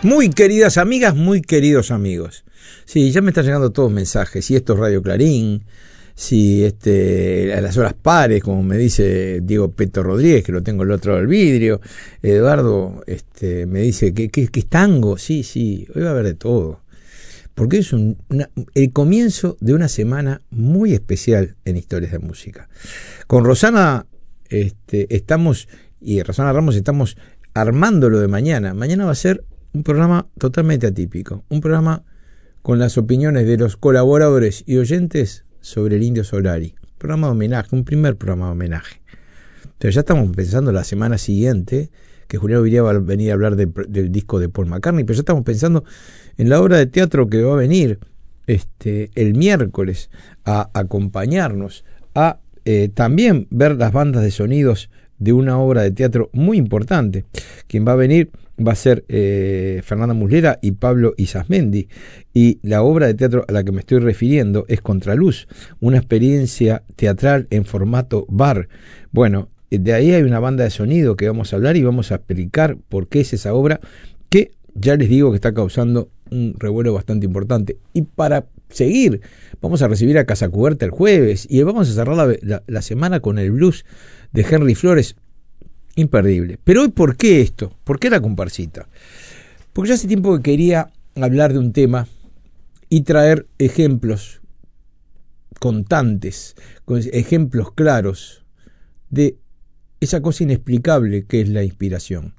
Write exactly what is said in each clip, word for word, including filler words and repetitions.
Muy queridas amigas, muy queridos amigos. Sí, ya me están llegando todos mensajes. Si esto es Radio Clarín, si este, a las horas pares, como me dice Diego Peto Rodríguez, que lo tengo al otro lado del vidrio. Eduardo este, me dice que, que, que es tango. Sí, sí, hoy va a haber de todo. Porque es un, una, el comienzo de una semana muy especial en Historias de Música. Con Rosana este, estamos, y Rosana Ramos estamos armando lo de mañana. Mañana va a ser un programa totalmente atípico, un programa con las opiniones de los colaboradores y oyentes sobre el Indio Solari, un programa de homenaje, un primer programa de homenaje. Pero ya estamos pensando la semana siguiente, que Julián Viría va a venir a hablar de, del disco de Paul McCartney, pero ya estamos pensando en la obra de teatro que va a venir este, el miércoles a acompañarnos, a eh, también ver las bandas de sonidos de una obra de teatro muy importante. Quien va a venir va a ser eh, Fernanda Muslera y Pablo Isasmendi, y la obra de teatro a la que me estoy refiriendo es Contraluz, una experiencia teatral en formato bar. Bueno, de ahí hay una banda de sonido que vamos a hablar y vamos a explicar por qué es esa obra, que ya les digo que está causando un revuelo bastante importante. Y para seguir, vamos a recibir a Casa Cubierta el jueves y vamos a cerrar la, la, la semana con el blues de Henry Flores, imperdible. Pero hoy, ¿por qué esto? ¿Por qué la comparsita? Porque ya hace tiempo que quería hablar de un tema y traer ejemplos contantes, ejemplos claros de esa cosa inexplicable que es la inspiración.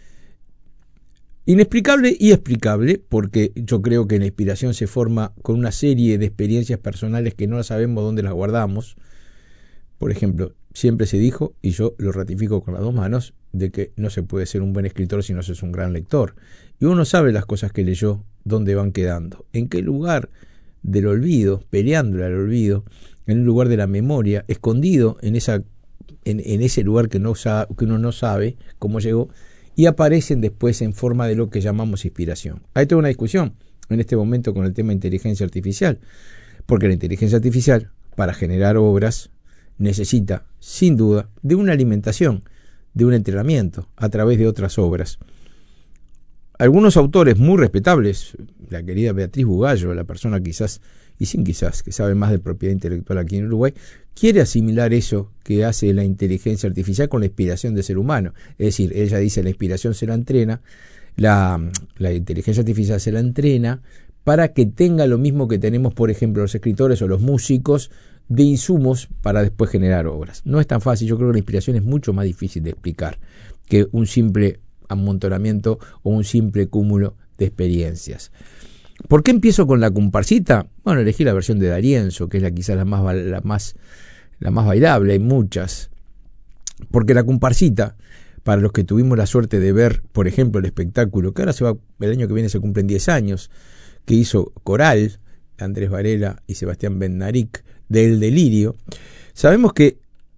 Inexplicable y explicable, porque yo creo que la inspiración se forma con una serie de experiencias personales que no sabemos dónde las guardamos. Por ejemplo, siempre se dijo, y yo lo ratifico con las dos manos, de que no se puede ser un buen escritor si no se es un gran lector. Y uno sabe las cosas que leyó, dónde van quedando, en qué lugar del olvido, peleándole al olvido, en un lugar de la memoria, escondido en esa en, en ese lugar que, no sabe, que uno no sabe cómo llegó, y aparecen después en forma de lo que llamamos inspiración. Hay toda una discusión en este momento con el tema de inteligencia artificial, porque la inteligencia artificial, para generar obras, necesita, sin duda, de una alimentación, de un entrenamiento a través de otras obras. Algunos autores muy respetables, la querida Beatriz Bugallo, la persona quizás, y sin quizás, que sabe más de propiedad intelectual aquí en Uruguay, quiere asimilar eso que hace la inteligencia artificial con la inspiración del ser humano. Es decir, ella dice la inspiración se la entrena, la, la inteligencia artificial se la entrena para que tenga lo mismo que tenemos, por ejemplo, los escritores o los músicos, de insumos para después generar obras. No es tan fácil, yo creo que la inspiración es mucho más difícil de explicar que un simple amontonamiento o un simple cúmulo de experiencias. ¿Por qué empiezo con la comparsita? Bueno, elegí la versión de D'Arienzo, que es la quizás la más, la más, la más bailable, hay muchas. Porque la comparsita, para los que tuvimos la suerte de ver, por ejemplo, el espectáculo, que ahora se va, el año que viene se cumplen diez años, que hizo Coral, Andrés Varela y Sebastián Bednarik, del Delirio, sabemos que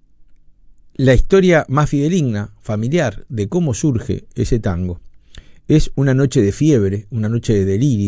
la historia más fidedigna, familiar, de cómo surge ese tango, es una noche de fiebre, una noche de delirio,